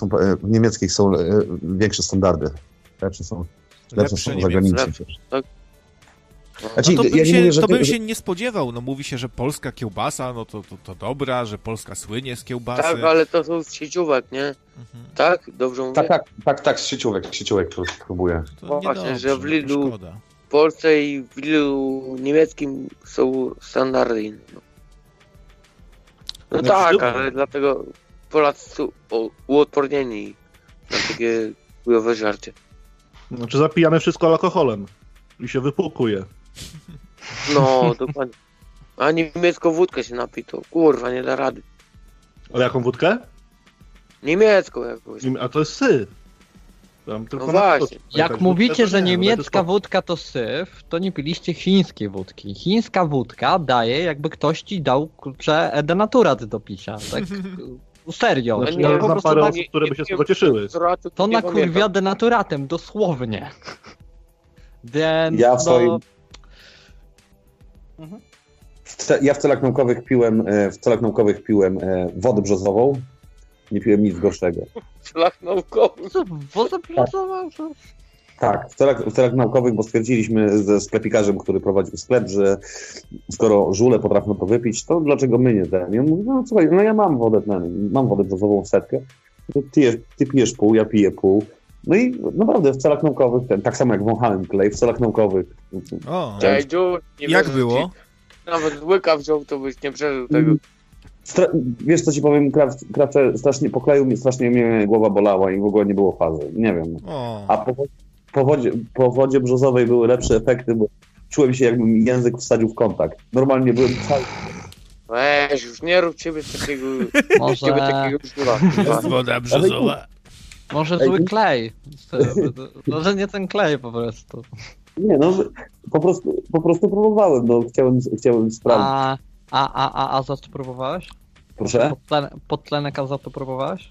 w niemieckich są większe standardy. Lepsze są zagraniczne. Tak. Znaczy, No to bym się nie spodziewał. No mówi się, że polska kiełbasa, no to dobra, że Polska słynie z kiełbasy. Tak, ale to są z sieciówek, nie? Tak? Dobrze mówię? Tak, z sieciówek próbuję. To właśnie, że w Lidlu szkoda. w Polsce i w Lidlu niemieckim są standardy inne. No tak, ale dlatego Polacy są uodpornieni na takie chujowe żarcie. Znaczy zapijamy wszystko alkoholem i się wypłukuje. No, dokładnie. A niemiecką wódkę się napi, to kurwa, nie da rady. Ale jaką wódkę? Niemiecką jakąś. A to jest syf. Tam tylko No właśnie. Jak mówicie, że niemiecka wódka to syf, to nie piliście chińskiej wódki. Chińska wódka daje, jakby ktoś ci dał, kurczę, denaturat do picia. Tak serio. Znaczy, ja znam parę osób, które by się z tego cieszyły. To nakurwia denaturatem, dosłownie. Więc Ja w swoim... Ja w celach naukowych piłem wodę brzozową. Nie piłem nic gorszego. W celach naukowych? Woda brzozowa? Tak, w celach naukowych, bo stwierdziliśmy ze sklepikarzem, który prowadził sklep, że skoro żule potrafią to wypić, to dlaczego my nie ten? I on mówi, no słuchaj, no ja mam wodę brzozową w setkę, to ty pijesz pół, ja piję pół. No i naprawdę w celach naukowych, tak samo jak wąchałem klej, w celach naukowych. O, jak było? Nawet łyka wziął, to byś nie przeżył tego. Wiesz co ci powiem, Krawcze, strasznie po kleju strasznie mnie głowa bolała i w ogóle nie było fazy. Nie wiem. A po wodzie brzozowej były lepsze efekty, bo czułem się, jakbym język wsadził w kontakt. Normalnie byłem cały... Weź, już nie rób ciebie takiego... Jest woda brzozowa. Może zły klej. Może nie ten klej po prostu. Nie, no po prostu próbowałem, no chciałem sprawdzić. A azot próbowałeś? Proszę? Podtlenek azotu próbowałeś?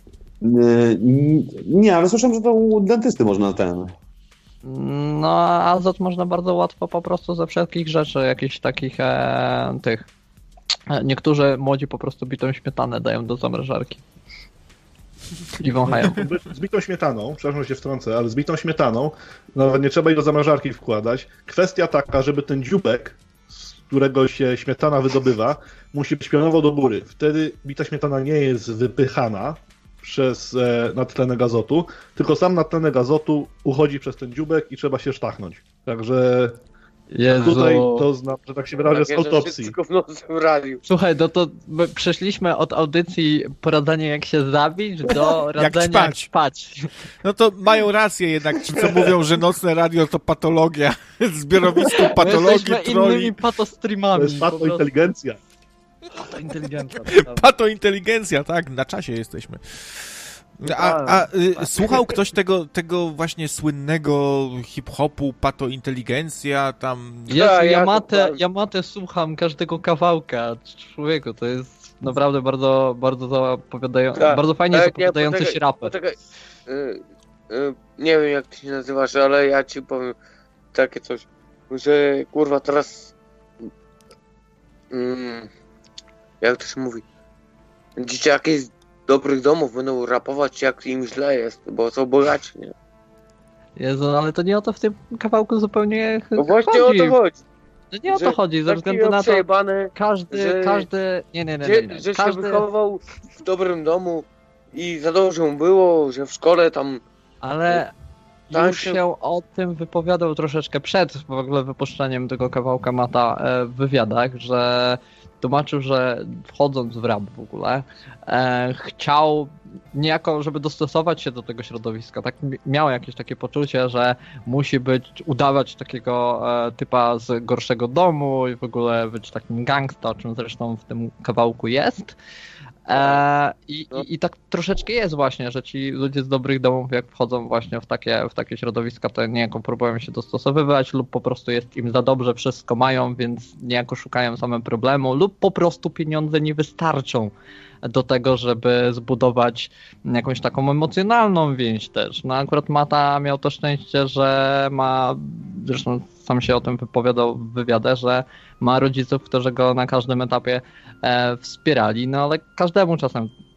Nie, ale słyszałem, że to u dentysty można ten... No, azot można bardzo łatwo po prostu ze wszelkich rzeczy, jakichś takich tych... Niektórzy młodzi po prostu bitą śmietanę dają do zamrażarki. I wąchają. Z bitą śmietaną, przepraszam, że się wtrącę, ale z bitą śmietaną nawet nie trzeba jej do zamrażarki wkładać. Kwestia taka, żeby ten dzióbek, z którego się śmietana wydobywa, musi być pionowo do góry. Wtedy bita śmietana nie jest wypychana przez nadtlenek azotu, tylko sam nadtlenek azotu uchodzi przez ten dzióbek i trzeba się sztachnąć. Także tutaj to znam, że tak się wyrażę, z autopsji. Słuchaj, no to przeszliśmy od audycji poradzenia jak się zabić do radzenia jak spać. No to mają rację jednak ci, co mówią, że nocne radio to patologia, zbiorowisko patologii, troli. Innymi patostreamami. To jest patointeligencja. Patointeligencja, tak, na czasie jesteśmy. Słuchał ktoś tego właśnie słynnego hip-hopu, patointeligencja, tam... Ja matę słucham każdego kawałka, człowieku, to jest naprawdę bardzo, bardzo bardzo fajnie zapowiadający się raper. Nie wiem jak ty się nazywasz, ale ja ci powiem takie coś, że kurwa teraz jak to się mówi, dzieciaki z dobrych domów będą rapować jak im źle jest, bo są bogaci, nie? Jezu, ale to nie o to w tym kawałku zupełnie no właśnie chodzi. O to chodzi. To nie o to chodzi, ze względu na to każdy... Że się wychował w dobrym domu i za dobrze mu było, że w szkole tam... Ale już się o tym wypowiadał troszeczkę przed w ogóle wypuszczeniem tego kawałka Mata w wywiadach, że tłumaczył, że wchodząc w rap w ogóle chciał niejako, żeby dostosować się do tego środowiska, tak miał jakieś takie poczucie, że musi udawać takiego typa z gorszego domu i w ogóle być takim gangsta, o czym zresztą w tym kawałku jest. I tak troszeczkę jest właśnie, że ci ludzie z dobrych domów, jak wchodzą właśnie w takie środowiska, to niejako próbują się dostosowywać lub po prostu jest im za dobrze, wszystko mają, więc niejako szukają same problemu lub po prostu pieniądze nie wystarczą do tego, żeby zbudować jakąś taką emocjonalną więź też. No akurat Mata miał to szczęście, że ma, zresztą sam się o tym wypowiadał w wywiadzie, że ma rodziców, którzy go na każdym etapie wspierali, no ale każdemu czasem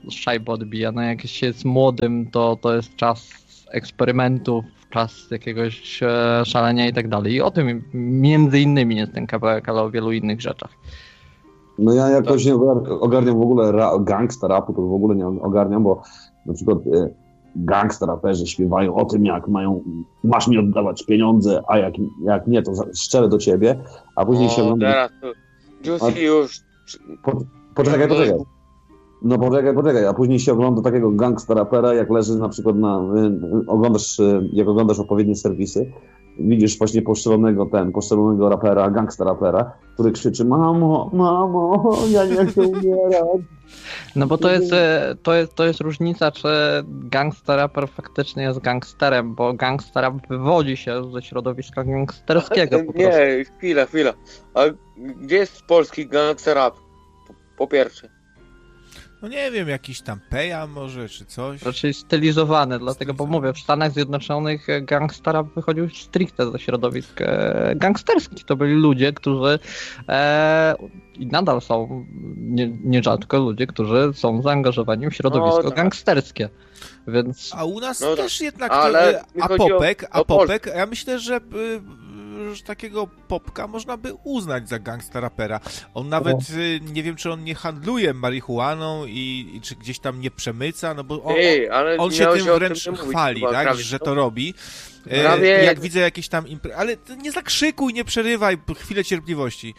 szajba odbija. No jak się jest młodym, to jest czas eksperymentów, czas jakiegoś szalenia i tak dalej. I o tym między innymi jest ten kawałek, ale o wielu innych rzeczach. No ja jakoś nie ogarniam w ogóle gangsta rapu, to w ogóle nie ogarniam, bo na przykład gangsta raperzy śpiewają o tym, jak masz mi oddawać pieniądze, a jak nie, to strzelę do ciebie, a później się ogląda... teraz to Juicy już... Poczekaj. No poczekaj, a później się ogląda takiego gangsta rapera, jak leży na przykład jak oglądasz odpowiednie serwisy, widzisz właśnie poszczelonego rapera, gangsta rapera, który krzyczy: mamo, ja nie chcę umierać. No bo to jest różnica, czy gangsta raper faktycznie jest gangsterem, bo gangsta rap wywodzi się ze środowiska gangsterskiego po prostu. Nie, chwila. A gdzie jest polski gangster rap? Po pierwsze. No nie wiem, jakiś tam Peja może, czy coś. Raczej stylizowane, dlatego, bo mówię, w Stanach Zjednoczonych gangsta rap wychodził stricte ze środowisk gangsterskich. To byli ludzie, którzy i nadal są nierzadko ludzie, którzy są zaangażowani w środowisko gangsterskie. Więc... A u nas też jednak ale Popek, ja myślę, że takiego Popka można by uznać za gangsta rapera. On nawet, nie wiem, czy on nie handluje marihuaną i czy gdzieś tam nie przemyca, no bo on się tym wręcz chwali, tak, prawie, że to robi. Jak widzę jakieś tam ale nie zakrzykuj, nie przerywaj, chwilę cierpliwości.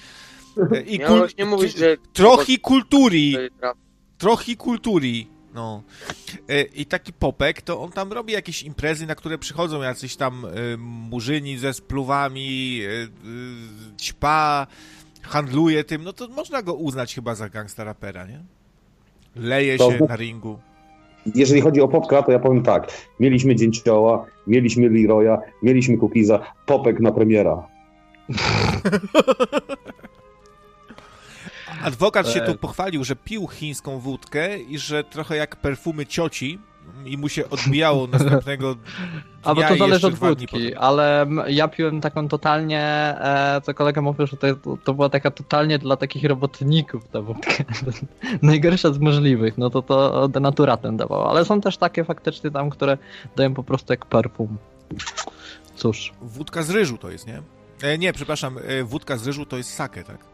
Trochę kultury. No. I taki Popek, to on tam robi jakieś imprezy, na które przychodzą jacyś tam murzyni ze spluwami, ćpa, handluje tym, no to można go uznać chyba za gangsta rapera, nie? Leje się na ringu. Jeżeli chodzi o Popka, to ja powiem tak. Mieliśmy Dzięcioła, mieliśmy Leroya, mieliśmy Cookiesa, Popek na premiera. Adwokat się tu pochwalił, że pił chińską wódkę i że trochę jak perfumy cioci i mu się odbijało następnego dnia. A bo to zależy od wódki, ale ja piłem taką totalnie, co kolega mówił, że to była taka totalnie dla takich robotników ta wódka. Najgorsza z możliwych, no to denaturatem dawało, ale są też takie faktycznie tam, które dają po prostu jak perfum. Cóż. Wódka z ryżu to jest, nie? Nie, przepraszam, wódka z ryżu to jest sake, tak?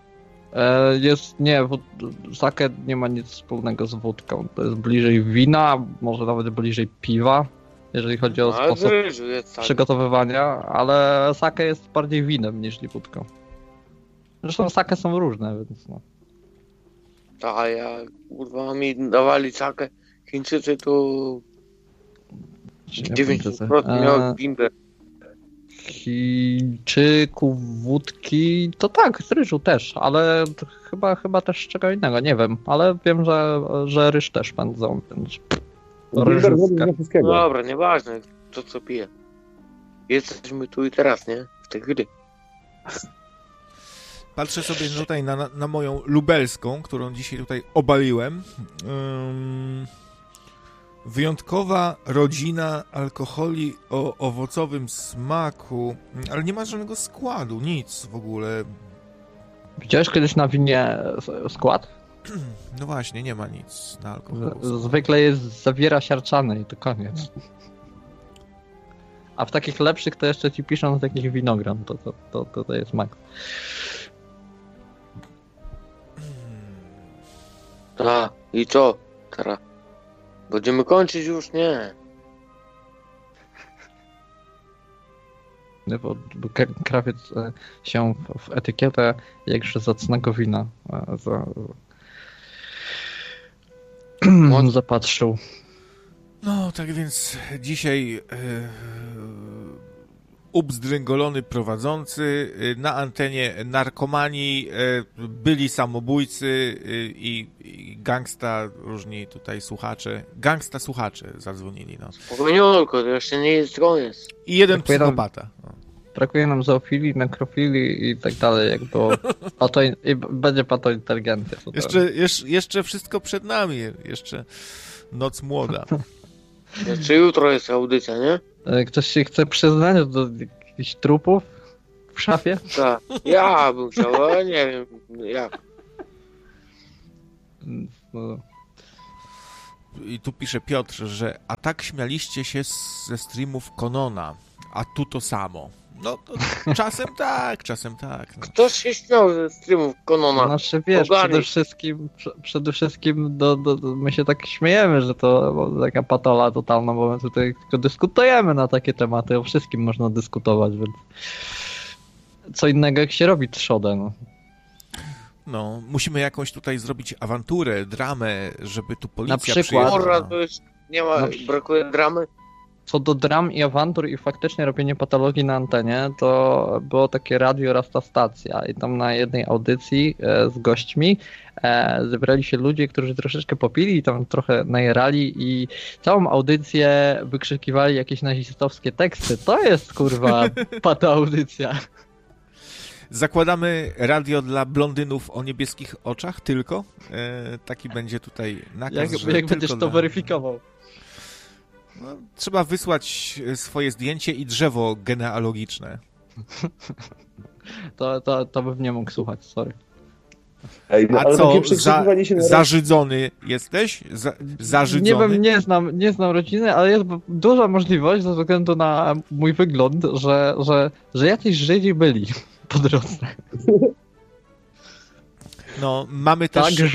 Sake nie ma nic wspólnego z wódką. To jest bliżej wina, może nawet bliżej piwa, jeżeli chodzi o sposób przygotowywania, ale sake jest bardziej winem niż wódką. Zresztą sake są różne, więc no. Tak, kurwa, mi dawali sake Chińczycy, to 90% miał bimber. Chińczyków, wódki, to tak, z ryżu też, ale chyba też z czego innego, nie wiem, ale wiem, że ryż też pędzą, więc dobra, nieważne, to co piję. Jesteśmy tu i teraz, nie? W tej chwili. Patrzę sobie tutaj na moją lubelską, którą dzisiaj tutaj obaliłem. Wyjątkowa rodzina alkoholi o owocowym smaku, ale nie ma żadnego składu, nic w ogóle. Widziałeś kiedyś na winie skład? No właśnie, nie ma nic na alkoholu. Zwykle zawiera siarczane i to koniec. A w takich lepszych to jeszcze ci piszą z jakichś winogron, to jest maks. Tak, i co teraz? Będziemy kończyć już? Nie. Bo krawiec się w etykietę jakże zacnego wina zapatrzył. No, tak więc dzisiaj ubzdręgolony prowadzący, na antenie narkomani, byli samobójcy i gangsta, różni tutaj słuchacze, gangsta słuchacze zadzwonili. No. Spokojniolko, to jeszcze nie jest koniec. I jeden psychopata. Brakuje nam zoofilii, nekrofilii i tak dalej, jak było. I będzie patointeligentny. Jeszcze wszystko przed nami, jeszcze noc młoda. Jeszcze jutro jest audycja, nie? Ktoś się chce przyznać do jakichś trupów w szafie? Tak, ja bym chciał, ale nie wiem jak. No. i tu pisze Piotr, że a tak śmialiście się ze streamów Konona, a tu to samo. No, to czasem tak, czasem tak. No. Kto się śmiał ze streamów Konona? Znaczy wiesz, przede wszystkim my się tak śmiejemy, że to taka patola totalna, bo my tutaj tylko dyskutujemy na takie tematy, o wszystkim można dyskutować, więc co innego jak się robi trzodę, no. No, musimy jakąś tutaj zrobić awanturę, dramę, żeby tu policja Na przykład. przyjechała. To już nie ma, brakuje dramy. Co do dram i awantur i faktycznie robienie patologii na antenie, to było takie radio Rasta Stacja i tam na jednej audycji z gośćmi zebrali się ludzie, którzy troszeczkę popili i tam trochę najerali i całą audycję wykrzykiwali jakieś nazistowskie teksty. To jest kurwa patoaudycja. Zakładamy radio dla blondynów o niebieskich oczach tylko. Taki będzie tutaj nakaz. Jak będziesz to weryfikował? No, trzeba wysłać swoje zdjęcie i drzewo genealogiczne. To bym nie mógł słuchać, sorry. Ej, no, a ale co, takie przekrzykiwanie się zażydzony jesteś? Zażydzony? Nie znam rodziny, ale jest duża możliwość ze względu na mój wygląd, że jacyś Żydzi byli po drodze. No, mamy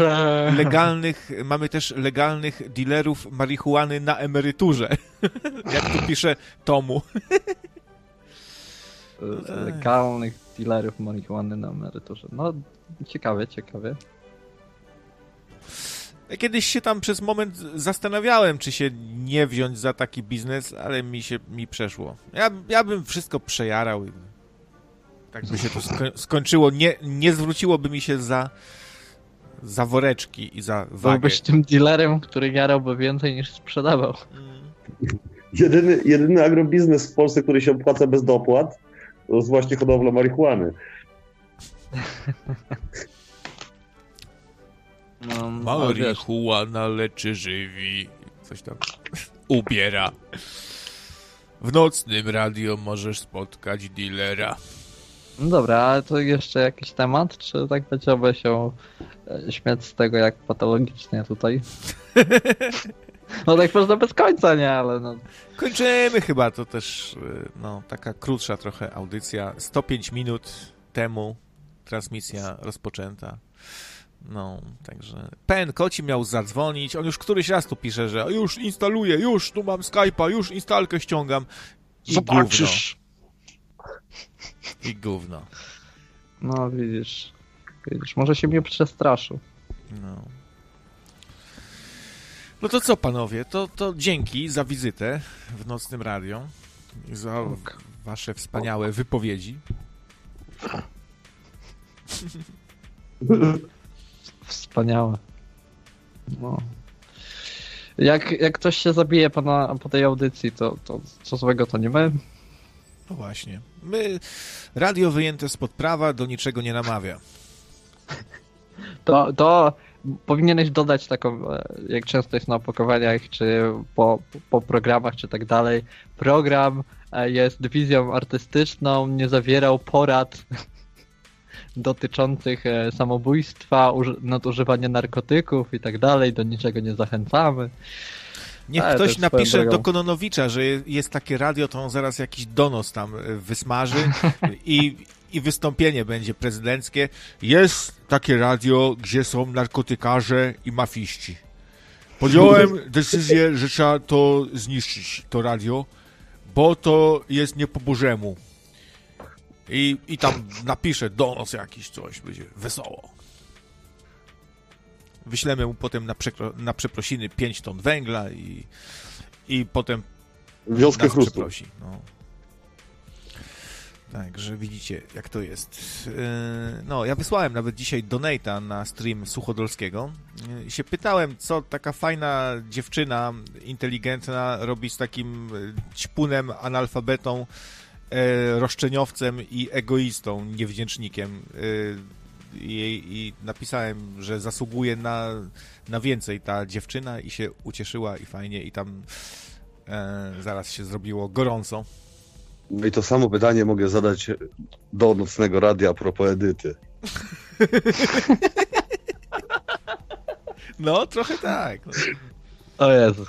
też legalnych dealerów marihuany na emeryturze. Jak tu pisze Tomu. Legalnych dealerów marihuany na emeryturze. No, ciekawie. Kiedyś się tam przez moment zastanawiałem, czy się nie wziąć za taki biznes, ale mi przeszło. Ja bym wszystko przejarał i tak by się to skończyło. Nie zwróciłoby mi się za woreczki i za wagę. Byłbyś tym dealerem, który jarałby więcej niż sprzedawał. Jedyny agrobiznes w Polsce, który się opłaca bez dopłat, to jest właśnie hodowla marihuany. Marihuana leczy żywi. Coś tam ubiera. W nocnym radio możesz spotkać dealera. No dobra, ale to jeszcze jakiś temat, czy tak będziemy się śmiać z tego, jak patologicznie tutaj? No tak można bez końca, nie? Ale no. Kończymy chyba, to też taka krótsza trochę audycja. 105 minut temu transmisja rozpoczęta. No, także Pen Koci miał zadzwonić, on już któryś raz tu pisze, że już instaluję, już tu mam Skype'a, już instalkę ściągam. I zobaczysz. I gówno. No widzisz, może się mnie przestraszył. No to co, panowie, to dzięki za wizytę w Nocnym Radio i za wasze wspaniałe wypowiedzi. Wspaniałe. No. Jak ktoś się zabije po tej audycji, to co złego to nie my. No właśnie. Radio wyjęte spod prawa do niczego nie namawia. To powinieneś dodać taką, jak często jest na opakowaniach, czy po programach, czy tak dalej. Program jest wizją artystyczną, nie zawierał porad dotyczących samobójstwa, nadużywania narkotyków i tak dalej, do niczego nie zachęcamy. Niech ktoś napisze do Kononowicza, że jest takie radio, to on zaraz jakiś donos tam wysmaży i wystąpienie będzie prezydenckie. Jest takie radio, gdzie są narkotykarze i mafiści. Podjąłem decyzję, że trzeba to zniszczyć, to radio, bo to jest nie po Bożemu. I tam napisze donos jakiś, coś, będzie wesoło. Wyślemy mu potem na przeprosiny 5 ton węgla i potem Wioskę nas chrustu. przeprosi. No. Także widzicie, jak to jest. No, ja wysłałem nawet dzisiaj donate'a na stream Suchodolskiego i się pytałem, co taka fajna dziewczyna, inteligentna robi z takim ćpunem, analfabetą, roszczeniowcem i egoistą, niewdzięcznikiem. I napisałem, że zasługuje na więcej ta dziewczyna i się ucieszyła i fajnie i tam zaraz się zrobiło gorąco. No i to samo pytanie mogę zadać do Nocnego Radia a propos Edyty. No, trochę tak. O Jezu.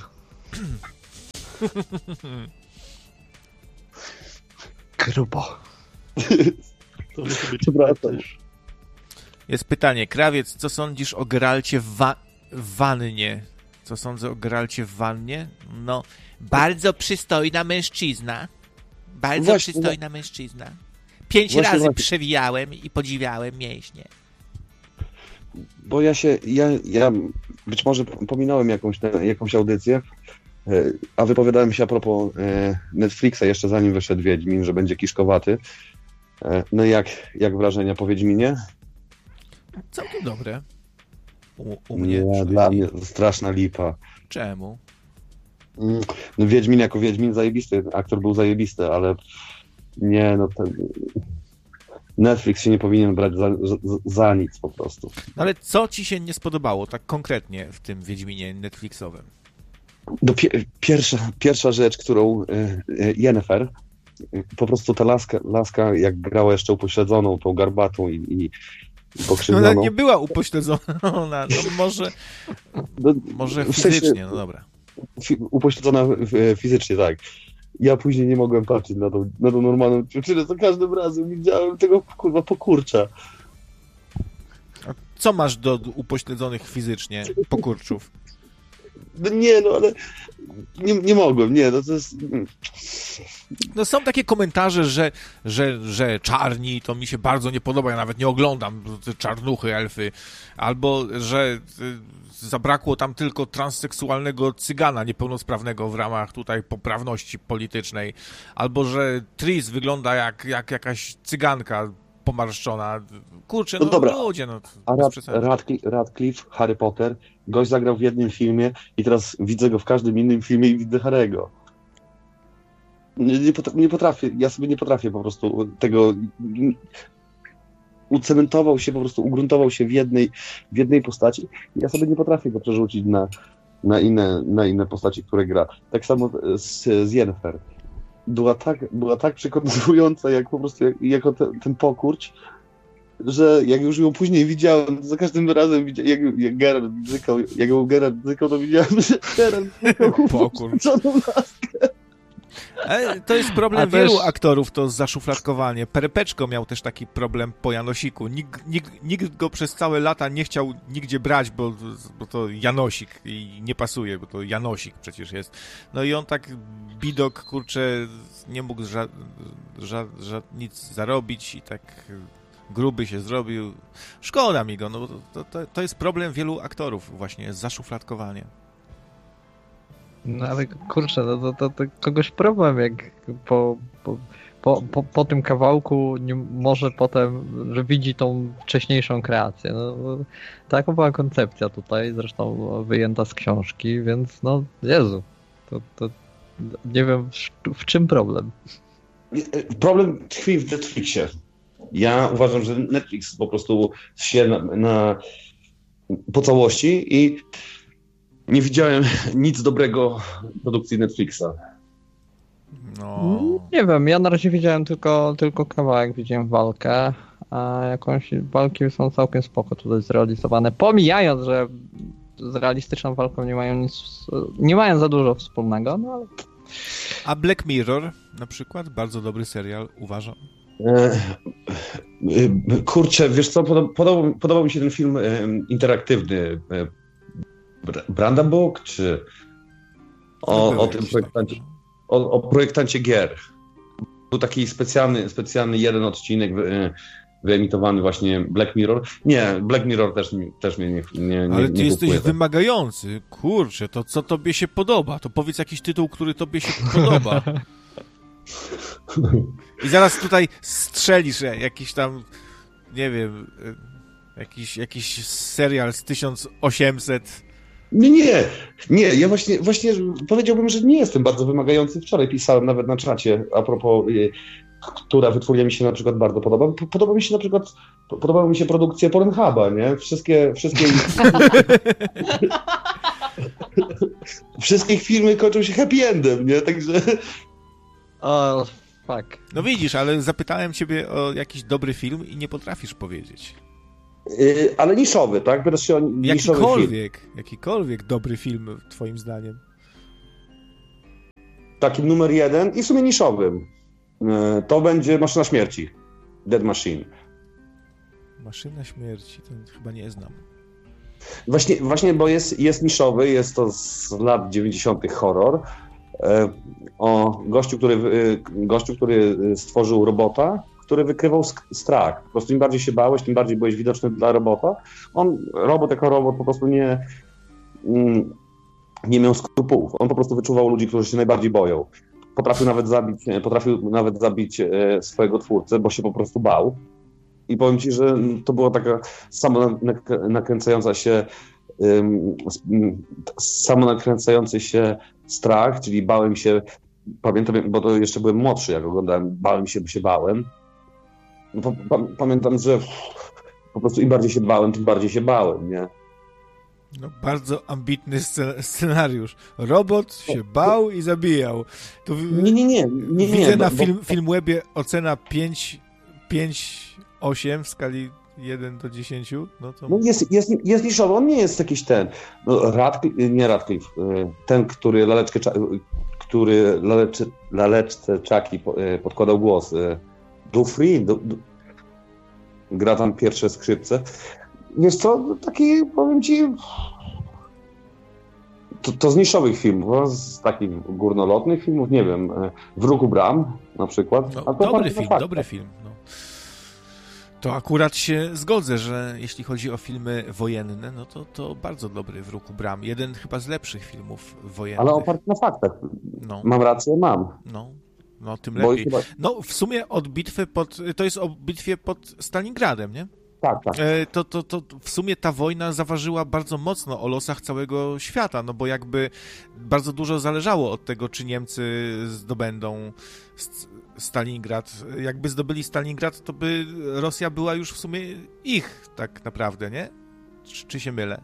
Grubo. To musi być Przepraszam. też. Jest pytanie, Krawiec, co sądzisz o Geralcie w wannie? Co sądzę o Geralcie w wannie? No, bardzo przystojna mężczyzna. Bardzo Właśnie, przystojna mężczyzna. 5 Właśnie, razy właśnie. przewijałem i podziwiałem mięśnie. Bo ja być może pominąłem jakąś audycję, a wypowiadałem się a propos Netflixa jeszcze zanim wyszedł Wiedźmin, że będzie kiszkowaty. No jak wrażenia po Wiedźminie? Całkiem dobre. U mnie. Nie, dla mnie straszna lipa. Czemu? No Wiedźmin jako Wiedźmin zajebisty, aktor był zajebisty, ale nie, no ten... Netflix się nie powinien brać za nic po prostu. No ale co ci się nie spodobało tak konkretnie w tym Wiedźminie Netflixowym? No, pierwsza rzecz, którą Yennefer, po prostu ta laska jak grała jeszcze upośledzoną, tą garbatą i pokrzywdzoną. Ona nie była upośledzona, no może w sensie- fizycznie, no dobra. Upośledzona fizycznie, tak. Ja później nie mogłem patrzeć na tą normalną dziewczynę, za każdym razem widziałem tego kurwa pokurcza. A co masz do upośledzonych fizycznie pokurczów? No nie, no ale nie mogłem, nie, no to jest... No są takie komentarze, że czarni to mi się bardzo nie podoba, ja nawet nie oglądam te czarnuchy, elfy, albo że zabrakło tam tylko transseksualnego cygana niepełnosprawnego w ramach tutaj poprawności politycznej, albo że Tris wygląda jak jakaś cyganka pomarszczona. Kurczę, No dobra. ludzie, no. A bez przesady. Radcliffe, Harry Potter, gość zagrał w jednym filmie i teraz widzę go w każdym innym filmie i widzę Harry'ego. Nie potrafię, ja sobie nie potrafię po prostu tego... Ucementował się, po prostu ugruntował się w jednej postaci. Ja sobie nie potrafię go przerzucić na inne postaci, które gra. Tak samo z Yennefer. Była tak przekonująca, jak po prostu jako ten pokurcz, że jak już ją później widziałem, za każdym razem jak Geralt bzykał, to widziałem, że Geralt bzykał Pokurcz. laskę. Ale to jest problem wielu aktorów, to zaszufladkowanie. Perepeczko miał też taki problem po Janosiku. Nikt go przez całe lata nie chciał nigdzie brać, bo to Janosik i nie pasuje, bo to Janosik przecież jest. No i on tak bidok, kurczę, nie mógł nic zarobić i tak gruby się zrobił. Szkoda mi go, no bo to jest problem wielu aktorów właśnie, zaszufladkowanie. No ale kurczę, to kogoś problem, jak po tym kawałku nie może potem, że widzi tą wcześniejszą kreację. No, taka była koncepcja tutaj, zresztą wyjęta z książki, więc no Jezu, to nie wiem w czym problem. Problem tkwi w Netflixie. Ja uważam, że Netflix po prostu się po całości i nie widziałem nic dobrego w produkcji Netflixa. No. Nie wiem, ja na razie widziałem tylko kawałek, widziałem walkę, a jakąś walki są całkiem spoko tutaj zrealizowane, pomijając, że z realistyczną walką nie mają za dużo wspólnego, no ale... A Black Mirror na przykład, bardzo dobry serial, uważam. Kurczę, wiesz co, podobał mi się ten film interaktywny Brandenburg, Book, czy o tym projektancie, o projektancie gier. Był taki specjalny jeden odcinek wyemitowany właśnie Black Mirror. Nie, Black Mirror też mnie nie Ale ty jesteś kupuje. wymagający. Kurczę, to co tobie się podoba? To powiedz jakiś tytuł, który tobie się podoba. I zaraz tutaj strzelisz jakiś tam, nie wiem, jakiś serial z 1800. Nie, ja właśnie powiedziałbym, że nie jestem bardzo wymagający. Wczoraj pisałem nawet na czacie a propos, która wytwórnia mi się na przykład bardzo podoba. Podoba mi się produkcja Pornhuba, nie? Wszystkie wszystkie filmy kończą się happy endem, nie? Także... O, fuck. No widzisz, ale zapytałem ciebie o jakiś dobry film i nie potrafisz powiedzieć. Ale niszowy, tak? Pytasz się o niszowy film. Jakikolwiek dobry film, twoim zdaniem. Takim numer 1 i w sumie niszowym. To będzie Maszyna Śmierci. Dead Machine. Maszyna Śmierci, to chyba nie znam. Właśnie, bo jest niszowy, jest to z lat 90. horror. O gościu, który stworzył robota, który wykrywał strach. Po prostu im bardziej się bałeś, tym bardziej byłeś widoczny dla robota. Robot jako robot po prostu nie miał skrupułów. On po prostu wyczuwał ludzi, którzy się najbardziej boją. Potrafił nawet zabić swojego twórcę, bo się po prostu bał. I powiem ci, że to była taka samonakręcający się strach, czyli bałem się, pamiętam, bo to jeszcze byłem młodszy, jak oglądałem, bałem się, bo się bałem. No, pamiętam, że po prostu im bardziej się bałem, tym bardziej się bałem, nie? No, bardzo ambitny scenariusz. Robot się bał i zabijał. To nie. Widzę na Filmwebie ocena 5,8 w skali 1 do 10. No to... jest niszowy, on nie jest jakiś ten. No, Radcliffe, ten, który laleczce Chucky podkładał głos. Dufree gra tam pierwsze skrzypce. Wiesz co, taki, powiem ci, to z niszowych filmów, z takich górnolotnych filmów, nie wiem, Wróg u bram na przykład. No, dobry film. No. To akurat się zgodzę, że jeśli chodzi o filmy wojenne, no to bardzo dobry Wróg u bram. Jeden chyba z lepszych filmów wojennych. Ale oparty na faktach. No. Mam rację, mam. No, tym lepiej. No, w sumie to jest o bitwie pod Stalingradem, nie? Tak. To w sumie ta wojna zaważyła bardzo mocno o losach całego świata, no bo jakby bardzo dużo zależało od tego, czy Niemcy zdobędą Stalingrad. Jakby zdobyli Stalingrad, to by Rosja była już w sumie ich tak naprawdę, nie? Czy się mylę?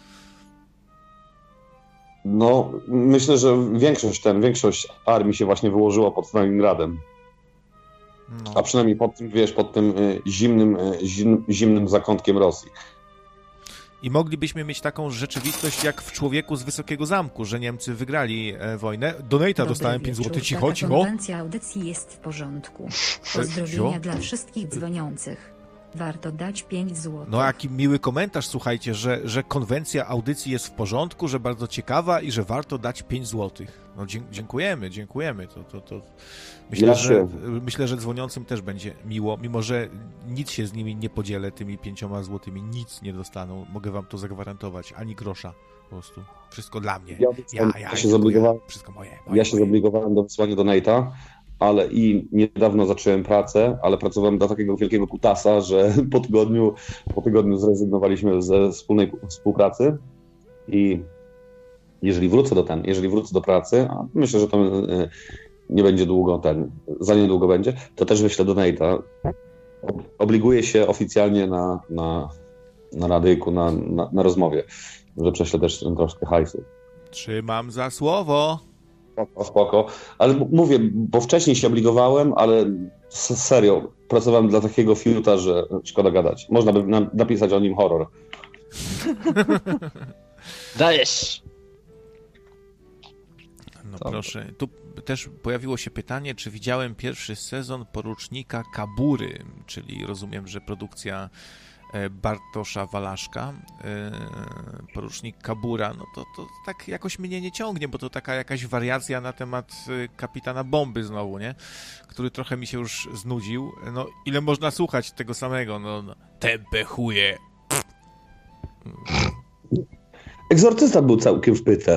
No, myślę, że większość armii się właśnie wyłożyła pod Stalingradem. No. A przynajmniej pod tym zimnym zakątkiem Rosji. I moglibyśmy mieć taką rzeczywistość jak w Człowieku z Wysokiego Zamku, że Niemcy wygrali wojnę. Donate'a dostałem 5 zł. Cicho. Konwencja audycji jest w porządku. Pozdrowienia dla wszystkich dzwoniących. Warto dać 5 zł. No jaki miły komentarz, słuchajcie, że konwencja audycji jest w porządku, że bardzo ciekawa i że warto dać 5 zł. No dziękujemy. To myślę, że dzwoniącym też będzie miło, mimo że nic się z nimi nie podzielę tymi 5 złotymi, nic nie dostaną, mogę wam to zagwarantować, ani grosza po prostu. Wszystko dla mnie. Ja się zobligowałem. Wszystko moje. Ja się zobligowałem do wysłania donate'a, ale i niedawno zacząłem pracę, ale pracowałem dla takiego wielkiego kutasa, że po tygodniu zrezygnowaliśmy ze wspólnej współpracy i jeżeli wrócę do pracy, a myślę, że to nie będzie długo, za niedługo będzie, to też wyślę donate'a. Obliguję się oficjalnie na radyjku, na rozmowie, że prześlę też troszkę hajsu. Trzymam za słowo. Spoko. Ale mówię, bo wcześniej się obligowałem, ale serio, pracowałem dla takiego fiuta, że szkoda gadać. Można by napisać o nim horror. Dajesz! No proszę, tu też pojawiło się pytanie, czy widziałem pierwszy sezon Porucznika Kabury, czyli rozumiem, że produkcja Bartosza Walaszka, Porucznik Kabura, no to tak jakoś mnie nie ciągnie, bo to taka jakaś wariacja na temat Kapitana Bomby znowu, nie? Który trochę mi się już znudził. No ile można słuchać tego samego, no tępe chuje. Egzorcysta był całkiem w pyte.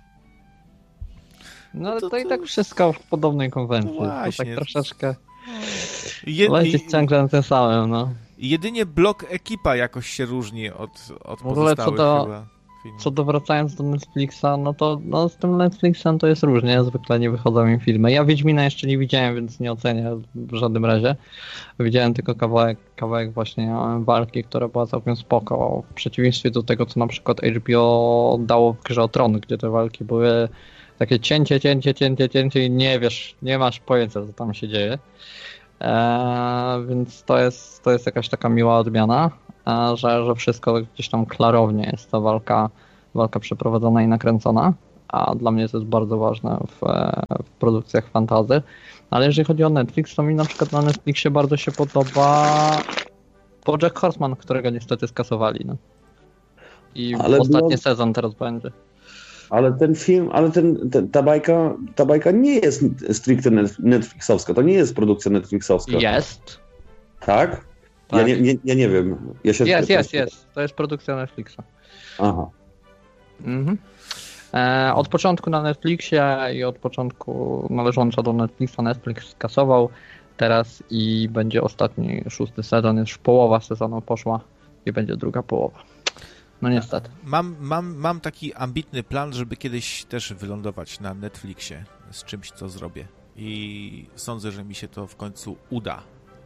No ale to i tak wszystko w podobnej konwencji. Właśnie. To tak troszeczkę lecieć ciągle na tym samym, no. Jedynie blok Ekipa jakoś się różni od w ogóle pozostałych chyba filmów. Co do wracając do Netflixa, no to z tym Netflixem to jest różnie, zwykle nie wychodzą im filmy. Ja Wiedźmina jeszcze nie widziałem, więc nie ocenię w żadnym razie. Widziałem tylko kawałek właśnie walki, która była całkiem spoko, w przeciwieństwie do tego, co na przykład HBO dało w Grze o Tron, gdzie te walki były takie cięcie i nie wiesz, nie masz pojęcia, co tam się dzieje. Więc to jest jakaś taka miła odmiana. że wszystko gdzieś tam klarownie jest ta walka przeprowadzona i nakręcona, a dla mnie to jest bardzo ważne w produkcjach fantasy. Ale jeżeli chodzi o Netflix, to mi na przykład na Netflixie bardzo się podoba BoJack Horseman, którego niestety skasowali. No. I ostatni sezon teraz będzie. Ale ten film, ta bajka nie jest stricte Netflixowska, to nie jest produkcja Netflixowska. Jest. Tak? Tak. Ja nie wiem. Jest. To jest produkcja Netflixa. Aha. Mhm. Od początku na Netflixie i od początku należąca do Netflixa Netflix skasował teraz i będzie ostatni 6. sezon, już połowa sezonu poszła i będzie druga połowa. No niestety. Mam taki ambitny plan, żeby kiedyś też wylądować na Netflixie z czymś, co zrobię. I sądzę, że mi się to w końcu uda.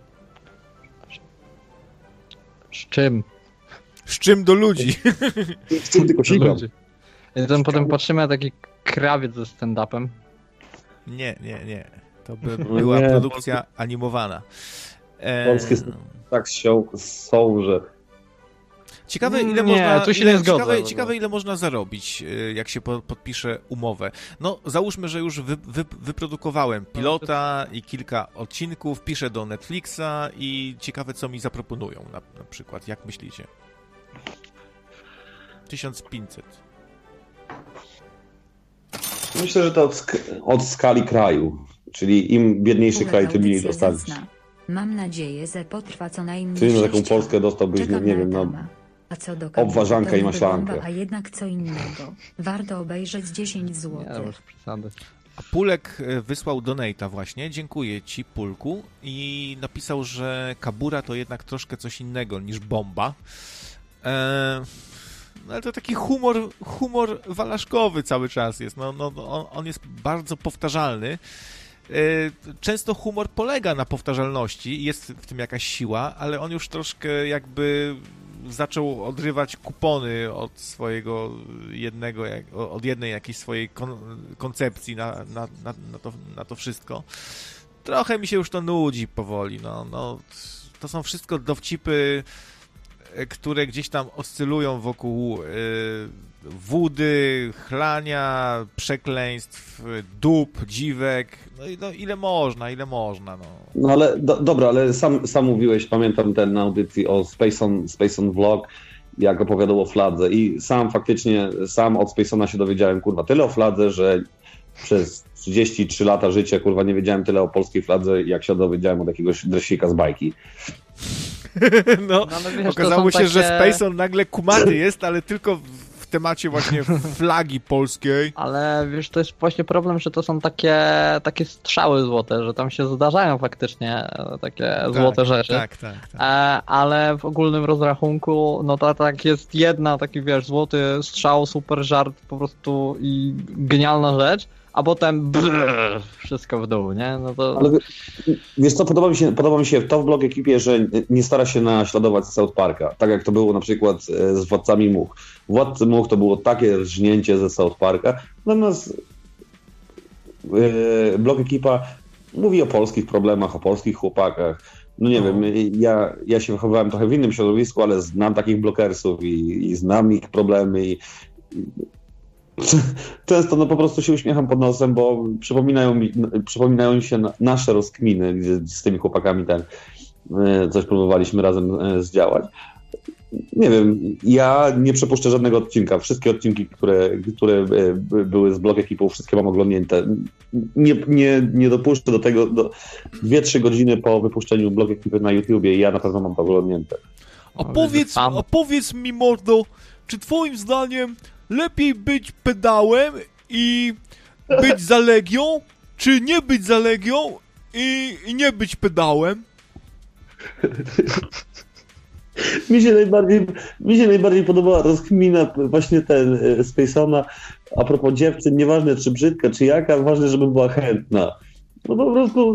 Z czym? Z czym do ludzi? Z czym tylko sikam. I potem patrzymy na taki krawiec ze stand-upem. Nie. To by była produkcja animowana. Polskie tak są, że... Ciekawe, ile można zarobić, jak się podpisze umowę. No, załóżmy, że już wyprodukowałem pilota i kilka odcinków, piszę do Netflixa i ciekawe, co mi zaproponują na przykład. Jak myślicie? 1500. Myślę, że to od skali kraju. Czyli im biedniejszy kraj, tym mniej dostaniesz. Mam nadzieję, że potrwa co najmniej. Czyli na taką Polskę dostałbyś, nie wiem, a co do obwarzankę i maślankę. A jednak co innego. Warto obejrzeć 10 zł. A Pulek wysłał donate'a właśnie. Dziękuję ci, Pulku. I napisał, że Kabura to jednak troszkę coś innego niż bomba. No ale to taki humor walaszkowy cały czas jest. On jest bardzo powtarzalny. Często humor polega na powtarzalności, jest w tym jakaś siła, ale on już troszkę jakby zaczął odrywać kupony od swojego od jednej jakiejś swojej koncepcji na to wszystko. Trochę mi się już to nudzi powoli. To są wszystko dowcipy, które gdzieś tam oscylują wokół wódy, chlania, przekleństw, dup, dziwek. No ile można. No ale dobra, ale sam mówiłeś, pamiętam ten na audycji o Space on Vlog, jak opowiadał o fladze i faktycznie od Spaceona się dowiedziałem, tyle o fladze, że przez 33 lata życia, nie wiedziałem tyle o polskiej fladze, jak się dowiedziałem od jakiegoś dresika z bajki. No wiesz, okazało się, że Spaceon nagle kumaty jest, ale tylko w temacie właśnie flagi polskiej. Ale wiesz, to jest właśnie problem, że to są takie strzały złote, że tam się zdarzają faktycznie takie złote rzeczy. Tak. Ale w ogólnym rozrachunku, tak jest taki, złoty strzał, super żart po prostu i genialna rzecz, a potem wszystko w dół, nie? Ale wiesz co, podoba mi się to w Blog Ekipie, że nie stara się naśladować South Parka, tak jak to było na przykład z Władcami Much. Władcy Much to było takie rżnięcie ze South Parka, natomiast Blog Ekipa mówi o polskich problemach, o polskich chłopakach. Nie wiem, ja się wychowywałem trochę w innym środowisku, ale znam takich blokersów i znam ich problemy i często po prostu się uśmiecham pod nosem, bo przypominają mi się nasze rozkminy, gdzie z tymi chłopakami coś próbowaliśmy razem zdziałać. Nie wiem, ja nie przepuszczę żadnego odcinka. Wszystkie odcinki, które były z Blog Ekipą, wszystkie mam oglądnięte. Nie dopuszczę do tego 2-3 godziny po wypuszczeniu Blog Ekipy na YouTubie i ja na pewno mam to oglądnięte. A powiedz mi, mordo, czy twoim zdaniem lepiej być pedałem i być za Legią, czy nie być za Legią i nie być pedałem? Mi się najbardziej podobała rozkmina właśnie Spaceona a propos dziewczyn, nieważne czy brzydka, czy jaka, ważne, żeby była chętna. No po prostu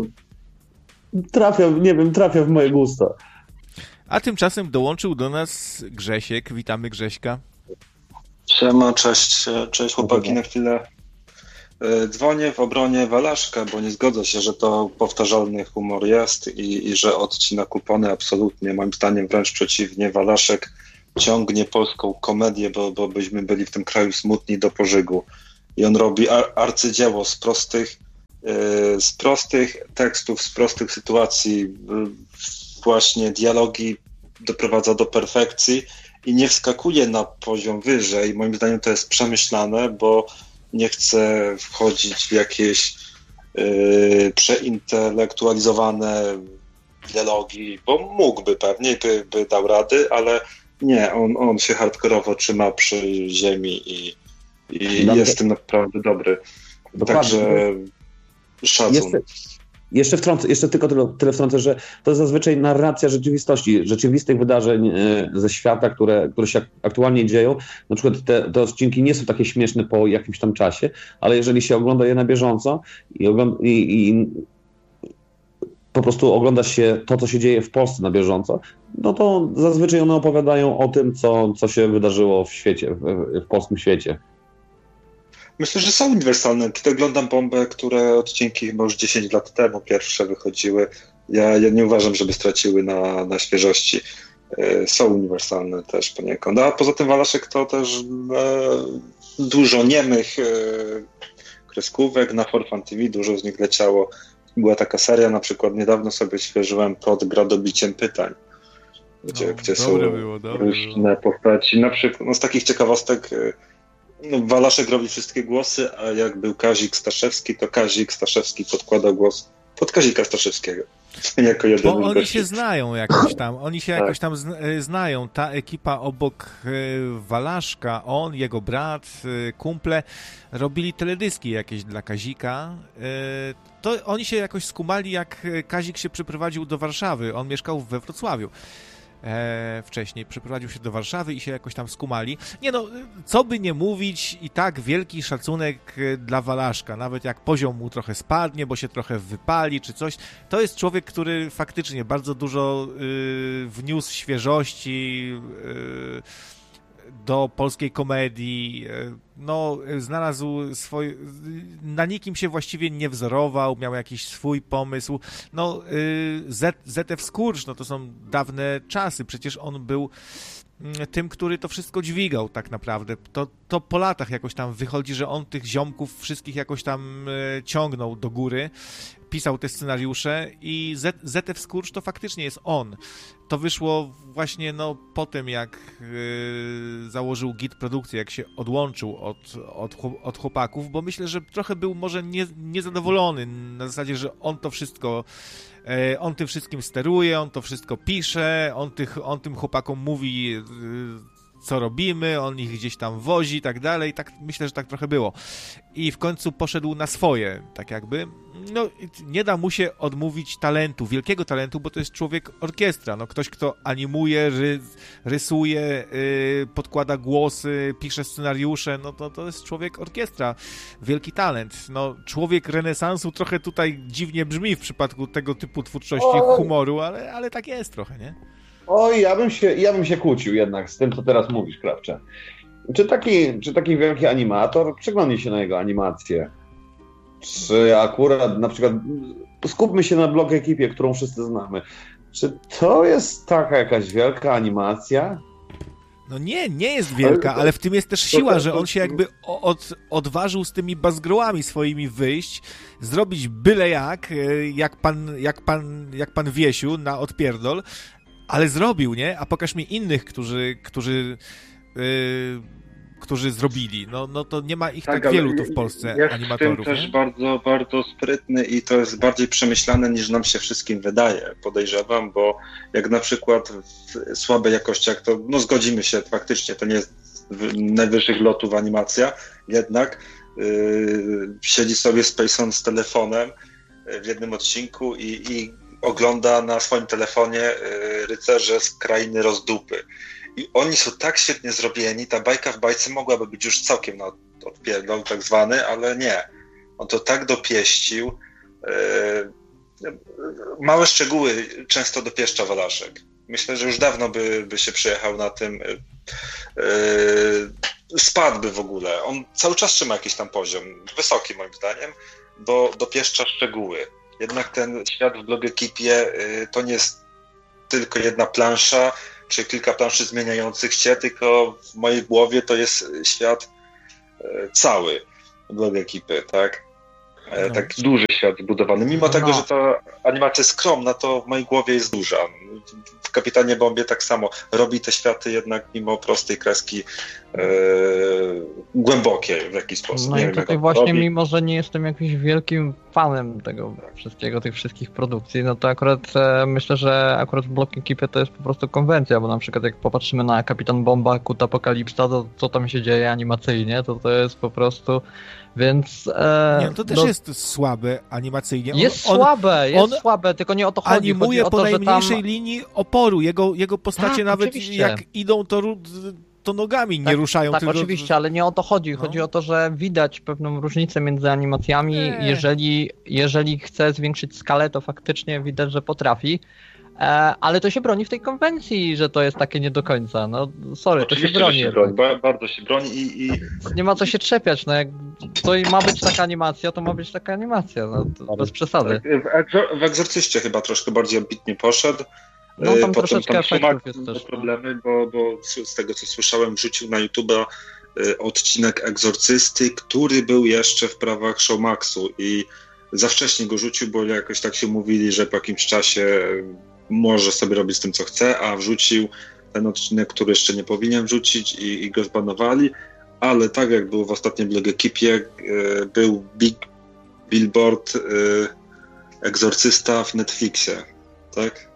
trafia w moje gusta. A tymczasem dołączył do nas Grzesiek. Witamy Grześka. Siema, cześć chłopaki, na chwilę Dzwonię w obronie Walaszka, bo nie zgodzę się, że to powtarzalny humor jest i że odcina kupony. Absolutnie. Moim zdaniem wręcz przeciwnie. Walaszek ciągnie polską komedię, bo byśmy byli w tym kraju smutni do pożygu. I on robi arcydzieło z prostych tekstów, z prostych sytuacji. Właśnie dialogi doprowadza do perfekcji i nie wskakuje na poziom wyżej. Moim zdaniem to jest przemyślane, bo nie chcę wchodzić w jakieś przeintelektualizowane dialogi, bo mógłby pewnie, by dał rady, ale nie, on się hardkorowo trzyma przy ziemi i jest w tym naprawdę dobry. Dokładnie. Także szacun. Jeszcze tylko tyle wtrącę, że to jest zazwyczaj narracja rzeczywistości, rzeczywistych wydarzeń ze świata, które się aktualnie dzieją. Na przykład te odcinki nie są takie śmieszne po jakimś tam czasie, ale jeżeli się ogląda je na bieżąco i po prostu ogląda się to, co się dzieje w Polsce na bieżąco, no to zazwyczaj one opowiadają o tym, co się wydarzyło w świecie, w polskim świecie. Myślę, że są uniwersalne. Kiedy oglądam Bombę, które odcinki chyba już 10 lat temu pierwsze wychodziły, ja nie uważam, żeby straciły na świeżości. Są uniwersalne też poniekąd. A poza tym Walaszek to też dużo niemych kreskówek na For Fun TV, dużo z nich leciało. Była taka seria, na przykład niedawno sobie świeżyłem pod Gradobiciem pytań, gdzie są różne postaci. Na przykład z takich ciekawostek Walaszek robi wszystkie głosy, a jak był Kazik Staszewski, to Kazik Staszewski podkładał głos pod Kazika Staszewskiego. Jako jeden. Bo oni się znają jakoś tam, znają. Ta ekipa obok Walaszka, on, jego brat, kumple, robili teledyski jakieś dla Kazika. To oni się jakoś skumali, jak Kazik się przeprowadził do Warszawy. On mieszkał we Wrocławiu. Wcześniej przeprowadził się do Warszawy i się jakoś tam skumali. Nie no, co by nie mówić, i tak wielki szacunek dla Walaszka, nawet jak poziom mu trochę spadnie, bo się trochę wypali czy coś, to jest człowiek, który faktycznie bardzo dużo wniósł świeżości do polskiej komedii, no znalazł swoje, na nikim się właściwie nie wzorował, miał jakiś swój pomysł, no ZF Skurcz, no to są dawne czasy, przecież on był tym, który to wszystko dźwigał tak naprawdę, to po latach jakoś tam wychodzi, że on tych ziomków wszystkich jakoś tam ciągnął do góry, pisał te scenariusze i ZF Skurcz to faktycznie jest on. To wyszło właśnie po tym, jak założył Git Produkcję, jak się odłączył od chłopaków, bo myślę, że trochę był może niezadowolony na zasadzie, że on to wszystko, on tym wszystkim steruje, on to wszystko pisze, on tym chłopakom mówi, co robimy, on ich gdzieś tam wozi i tak dalej, tak myślę, że tak trochę było. I w końcu poszedł na swoje, tak jakby. No, nie da mu się odmówić talentu, wielkiego talentu, bo to jest człowiek orkiestra, no ktoś, kto animuje, rysuje, podkłada głosy, pisze scenariusze, no to jest człowiek orkiestra, wielki talent. No, człowiek renesansu trochę tutaj dziwnie brzmi w przypadku tego typu twórczości, humoru, ale tak jest trochę, nie? Oj, ja bym się kłócił jednak z tym, co teraz mówisz, Krawcze. Czy taki wielki animator, przyglądnij się na jego animację. Czy akurat, na przykład, skupmy się na Blog Ekipie, którą wszyscy znamy. Czy to jest taka jakaś wielka animacja? No nie jest wielka, ale w tym jest też siła, że on się jakby odważył z tymi bazgrołami swoimi wyjść, zrobić byle jak pan Wiesiu na odpierdol, ale zrobił, nie? A pokaż mi innych, którzy zrobili. No to nie ma ich tak wielu tu w Polsce animatorów. Jest w tym też bardzo, bardzo sprytny i to jest bardziej przemyślane niż nam się wszystkim wydaje, podejrzewam, bo jak na przykład w słabej jakościach, to zgodzimy się, faktycznie to nie jest najwyższych lotów animacja, jednak siedzi sobie Spacon z telefonem w jednym odcinku i ogląda na swoim telefonie Rycerze z Krainy Rozdupy. I oni są tak świetnie zrobieni, ta bajka w bajce mogłaby być już całkiem na odpierdol tak zwany, ale nie. On to tak dopieścił. Małe szczegóły często dopieszcza Walaszek. Myślę, że już dawno by się przyjechał na tym spadłby w ogóle. On cały czas trzyma jakiś tam poziom, wysoki moim zdaniem, bo dopieszcza szczegóły. Jednak ten świat w Blogekipie to nie jest tylko jedna plansza, czy kilka planszy zmieniających się, tylko w mojej głowie to jest świat cały Blogekipy, tak? Tak duży świat zbudowany. Mimo tego, że ta animacja jest skromna, to w mojej głowie jest duża. W Kapitanie Bombie tak samo. Robi te światy jednak mimo prostej kreski głębokie w jakiś sposób. No nie i wiem, tutaj właśnie, mimo że nie jestem jakimś wielkim fanem tego wszystkiego, tych wszystkich produkcji, no to akurat myślę, że akurat w Blogekipie to jest po prostu konwencja, bo na przykład jak popatrzymy na Kapitan Bomba, Kud Apokalipsa, to co tam się dzieje animacyjnie, to jest po prostu... Więc... nie, to też jest słabe animacyjnie. Jest słabe, tylko nie o to chodzi. Animuje chodzi o po to, najmniejszej że tam... linii oporu. Jego postacie nawet oczywiście. jak idą, to nogami nie ruszają. Tak, tylko... oczywiście, ale nie o to chodzi. Chodzi o to, że widać pewną różnicę między animacjami. Jeżeli chce zwiększyć skalę, to faktycznie widać, że potrafi. Ale to się broni w tej konwencji, że to jest takie nie do końca. No sorry, oczywiście, to się broni. Bardzo się broni i... Nie ma co się czepiać, no jak to ma być taka animacja, to ma być taka animacja, no bez przesady. W Egzorcyście chyba troszkę bardziej ambitnie poszedł. No tam troszeczkę efektów jest też. Problemy, bo z tego co słyszałem wrzucił na YouTube'a odcinek Egzorcysty, który był jeszcze w prawach Showmaxu i za wcześnie go rzucił, bo jakoś tak się mówili, że po jakimś czasie może sobie robić z tym co chce, a wrzucił ten odcinek, który jeszcze nie powinien wrzucić i go zbanowali, ale tak jak było w ostatnim Blogekipie, był billboard Egzorcysta w Netflixie, tak?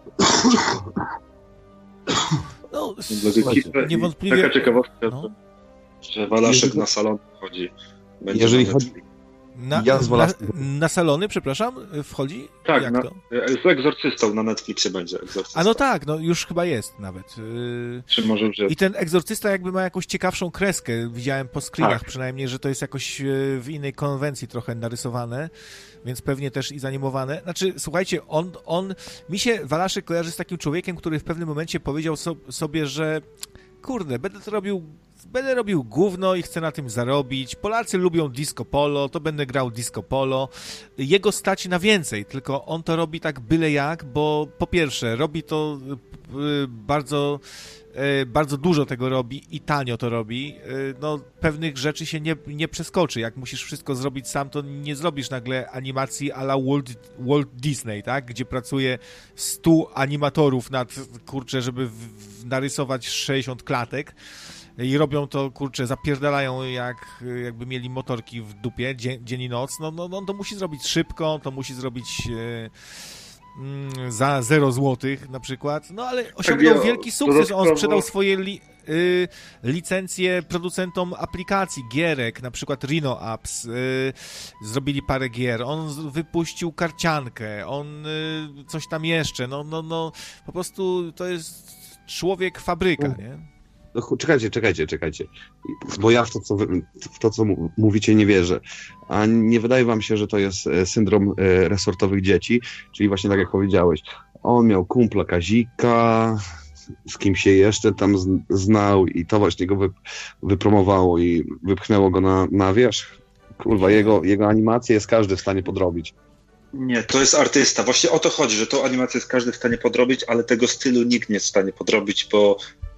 No, niewątpliwie. Taka ciekawostka, że Walaszek na salon chodzi. Jeżeli chodzi... Na salony, przepraszam, wchodzi? Tak, z Egzorcystą na Netflixie będzie Egzorcysta. A no tak, no już chyba jest nawet. Czy może już jest? I ten Egzorcysta jakby ma jakąś ciekawszą kreskę. Widziałem po screenach przynajmniej, że to jest jakoś w innej konwencji trochę narysowane, więc pewnie też i zanimowane. Znaczy, słuchajcie, mi się Walaszek kojarzy z takim człowiekiem, który w pewnym momencie powiedział sobie, że kurde, będę robił gówno i chcę na tym zarobić. Polacy lubią disco polo, to będę grał disco polo. Jego stać na więcej, tylko on to robi tak byle jak, bo po pierwsze robi to bardzo dużo tego robi i tanio to robi. No, pewnych rzeczy się nie przeskoczy. Jak musisz wszystko zrobić sam, to nie zrobisz nagle animacji a la Walt Disney, tak? Gdzie pracuje 100 animatorów żeby narysować 60 klatek. I robią to, zapierdalają jakby mieli motorki w dupie dzień i noc. No to musi zrobić szybko, to musi zrobić za 0 złotych na przykład. No ale osiągnął wielki sukces. On sprzedał swoje licencje producentom aplikacji, gierek, na przykład Rhino Apps. Zrobili parę gier. On wypuścił karciankę. On coś tam jeszcze. No po prostu to jest człowiek fabryka, nie? No, czekajcie, bo ja w to, co mówicie, nie wierzę. A nie wydaje wam się, że to jest syndrom resortowych dzieci, czyli właśnie tak jak powiedziałeś, on miał kumpla Kazika, z kim się jeszcze tam znał i to właśnie go wypromowało i wypchnęło go na wierzch. Kurwa, jego animację jest każdy w stanie podrobić. Nie, to jest artysta. Właśnie o to chodzi, że tą animację jest każdy w stanie podrobić, ale tego stylu nikt nie jest w stanie podrobić, bo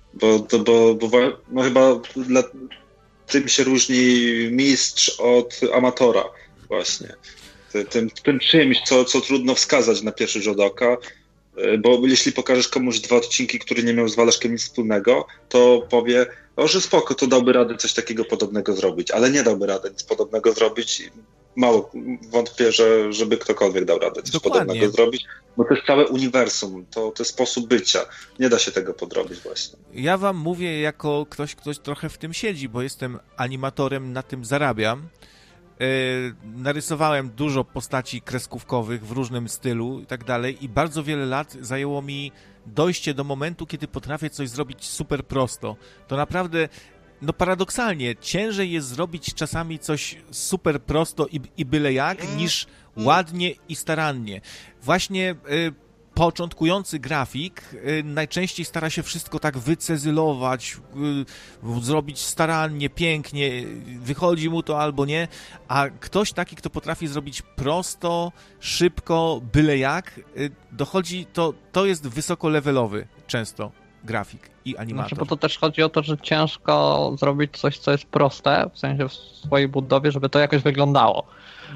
no chyba tym się różni mistrz od amatora właśnie. Tym czymś, co trudno wskazać na pierwszy rzut oka, bo jeśli pokażesz komuś 2 odcinki, który nie miał z Walaszkiem nic wspólnego, to powie, że spoko, to dałby radę coś takiego podobnego zrobić, ale nie dałby rady nic podobnego zrobić. Mało wątpię, żeby ktokolwiek dał radę coś podobnego zrobić, bo to jest całe uniwersum, to jest sposób bycia. Nie da się tego podrobić właśnie. Ja wam mówię jako ktoś trochę w tym siedzi, bo jestem animatorem, na tym zarabiam. Narysowałem dużo postaci kreskówkowych w różnym stylu i tak dalej i bardzo wiele lat zajęło mi dojście do momentu, kiedy potrafię coś zrobić super prosto. To naprawdę... No paradoksalnie, ciężej jest zrobić czasami coś super prosto i byle jak, niż ładnie i starannie. Właśnie początkujący grafik najczęściej stara się wszystko tak wycezylować, zrobić starannie, pięknie, wychodzi mu to albo nie, a ktoś taki, kto potrafi zrobić prosto, szybko, byle jak, dochodzi, to jest wysokolevelowy często grafik i animator. Znaczy, bo to też chodzi o to, że ciężko zrobić coś, co jest proste, w sensie w swojej budowie, żeby to jakoś wyglądało.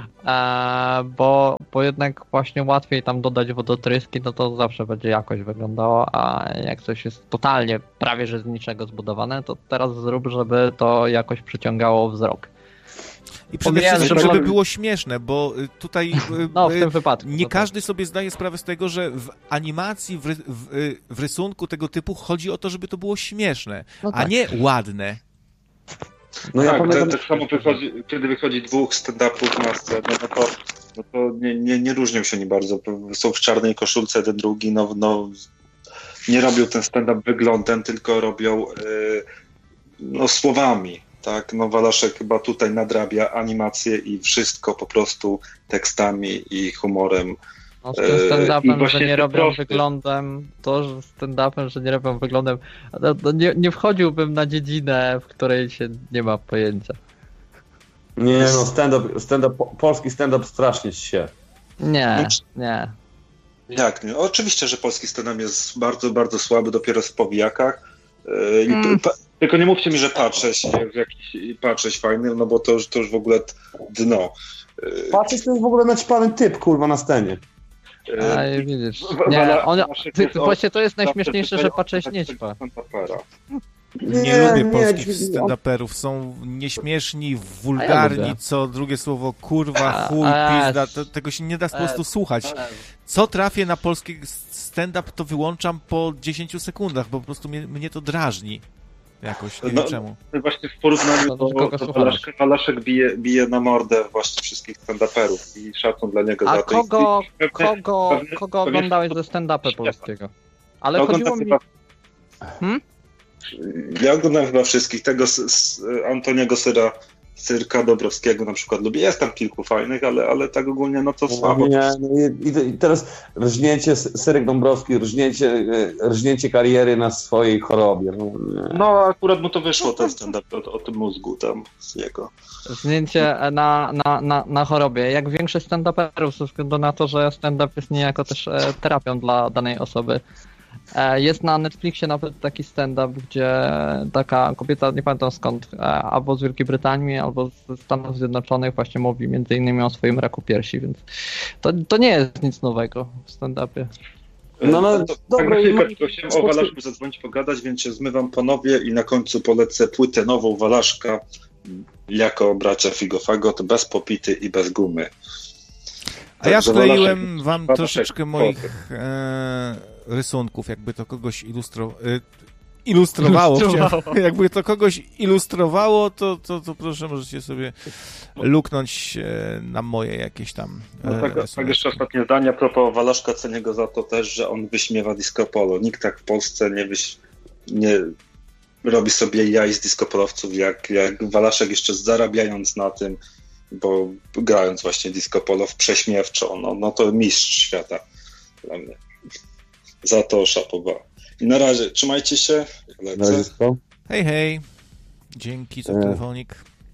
Bo jednak właśnie łatwiej tam dodać wodotryski, no to zawsze będzie jakoś wyglądało, a jak coś jest totalnie prawie że z niczego zbudowane, to teraz zrób, żeby to jakoś przyciągało wzrok. I przede wszystkim, żeby było śmieszne, bo tutaj no, w tym wypadku, nie każdy sobie zdaje sprawę z tego, że w animacji, w rysunku tego typu chodzi o to, żeby to było śmieszne, no tak, a nie ładne. No tak, tak samo kiedy wychodzi 2 stand-upów na scenę, no to nie różnią się oni bardzo. Są w czarnej koszulce, ten drugi, no nie robią ten stand-up wyglądem, tylko robią słowami. Tak, no Walaszek chyba tutaj nadrabia animację i wszystko po prostu tekstami i humorem. No z tym stand-upem, że nie robią wyglądem, że nie robią wyglądem, nie wchodziłbym na dziedzinę, w której się nie ma pojęcia. Nie no, polski stand-up strasznie się. Nie. Jak nie? Oczywiście, że polski stand-up jest bardzo, bardzo słaby, dopiero w powijakach. Tylko nie mówcie mi, że Patrzeć fajny, no bo to już w ogóle dno. Patrzeć to jest w ogóle naćpany typ, kurwa, na scenie. A widzisz. Właśnie to jest najśmieszniejsze, że Patrzeć nie ćpa. Nie lubię polskich stand-uperów. Są nieśmieszni, wulgarni, co drugie słowo kurwa, chuj, pizda. Tego się nie da po prostu słuchać. Co trafię na polski stand-up, to wyłączam po 10 sekundach, bo po prostu mnie to drażni. Jakoś, nie wiem czemu. Właśnie w porównaniu do Walaszek bije na mordę właśnie wszystkich stand-uperów i szacun dla niego za to. Kogo oglądałeś ze stand-upa polskiego? Ale chodziło mi... Ja oglądam chyba wszystkich. Tego z Antoniego Syrka Dobrowskiego na przykład lubię. Jest tam kilku fajnych, ale tak ogólnie no to słabo. I teraz rżnięcie, Syrek Dąbrowski, rżnięcie kariery na swojej chorobie. No akurat mu to wyszło, ten stand-up o tym mózgu tam z jego. Rżnięcie na chorobie. Jak większość stand-uperów, ze względu na to, że stand-up jest niejako też terapią dla danej osoby. Jest na Netflixie nawet taki stand-up, gdzie taka kobieta, nie pamiętam skąd, albo z Wielkiej Brytanii, albo ze Stanów Zjednoczonych właśnie mówi między innymi o swoim raku piersi, więc to nie jest nic nowego w stand-upie. Dobra, tylko chciałem o Walaszku zadzwonić, pogadać, więc się zmywam ponownie i na końcu polecę płytę nową Walaszka jako bracia Figofagot, bez popity i bez gumy. A ja skleiłem wam troszeczkę moich rysunków, jakby to kogoś ilustrowało. Jakby to kogoś ilustrowało, to proszę, możecie sobie luknąć na moje jakieś tam tak jeszcze ostatnie zdanie a propos Walaszka, cenię go za to też, że on wyśmiewa disco polo. Nikt tak w Polsce nie robi sobie jaj z disco polowców, jak Walaszek jeszcze zarabiając na tym, bo grając właśnie disco polo w prześmiewczo, no to mistrz świata dla mnie. Za to szapoba. I na razie, trzymajcie się. Lecę. Hej. Dzięki za telefonik.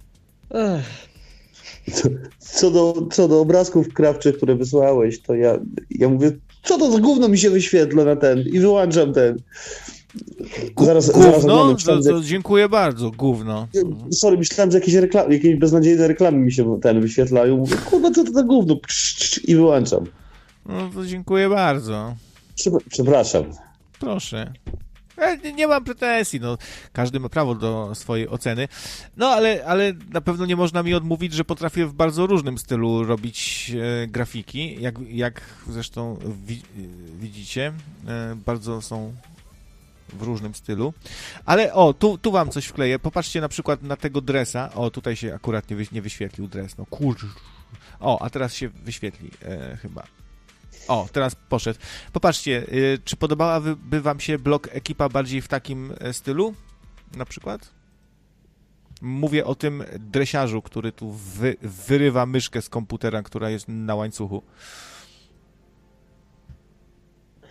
Co do obrazków krawczych, które wysłałeś, to ja mówię, co to za gówno mi się wyświetla na ten i wyłączam ten. Gówno? Dziękuję bardzo, gówno. Sorry, myślałem, że jakieś beznadziejne reklamy mi się wyświetlają. Mówię, kurwa, co to za gówno? I wyłączam. No to dziękuję bardzo. Przepraszam. Proszę. Nie mam pretensji, no. Każdy ma prawo do swojej oceny. No, ale na pewno nie można mi odmówić, że potrafię w bardzo różnym stylu robić grafiki. Jak zresztą widzicie, bardzo są w różnym stylu. Ale tu wam coś wkleję. Popatrzcie na przykład na tego dresa. Tutaj się akurat nie wyświetlił dres. No kurczę. A teraz się wyświetli chyba. Teraz poszedł. Popatrzcie, czy podobałaby wam się blok Ekipa bardziej w takim stylu? Na przykład? Mówię o tym dresiarzu, który tu wyrywa myszkę z komputera, która jest na łańcuchu.